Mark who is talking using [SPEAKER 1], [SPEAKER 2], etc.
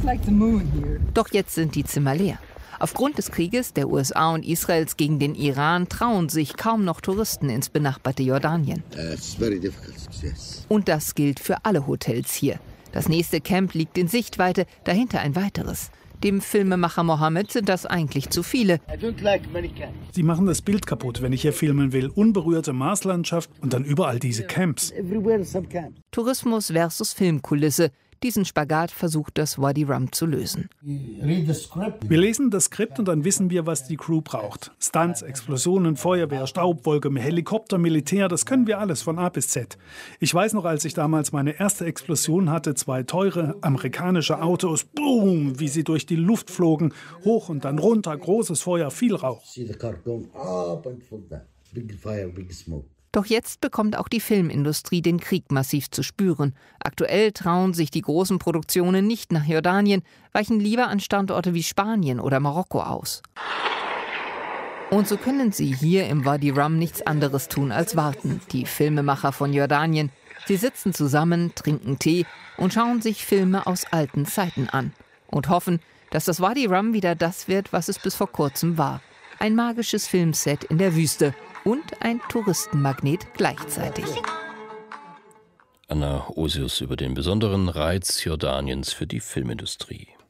[SPEAKER 1] Doch jetzt sind die Zimmer leer. Aufgrund des Krieges der USA und Israels gegen den Iran trauen sich kaum noch Touristen ins benachbarte Jordanien. Und das gilt für alle Hotels hier. Das nächste Camp liegt in Sichtweite, dahinter ein weiteres. Dem Filmemacher Mohammed sind das eigentlich zu viele.
[SPEAKER 2] Sie machen das Bild kaputt, wenn ich hier filmen will. Unberührte Marslandschaft und dann überall diese Camps.
[SPEAKER 1] Tourismus versus Filmkulisse. Diesen Spagat versucht das Wadi Rum zu lösen.
[SPEAKER 2] Wir lesen das Skript und dann wissen wir, was die Crew braucht. Stunts, Explosionen, Feuerwehr, Staubwolke, Helikopter, Militär, das können wir alles von A bis Z. Ich weiß noch, als ich damals meine erste Explosion hatte, 2 teure amerikanische Autos, boom, wie sie durch die Luft flogen, hoch und dann runter, großes Feuer, viel Rauch.
[SPEAKER 1] Doch jetzt bekommt auch die Filmindustrie den Krieg massiv zu spüren. Aktuell trauen sich die großen Produktionen nicht nach Jordanien, weichen lieber an Standorte wie Spanien oder Marokko aus. Und so können sie hier im Wadi Rum nichts anderes tun als warten, die Filmemacher von Jordanien. Sie sitzen zusammen, trinken Tee und schauen sich Filme aus alten Zeiten an. Und hoffen, dass das Wadi Rum wieder das wird, was es bis vor kurzem war. Ein magisches Filmset in der Wüste. Und ein Touristenmagnet gleichzeitig.
[SPEAKER 3] Anna Osius über den besonderen Reiz Jordaniens für die Filmindustrie.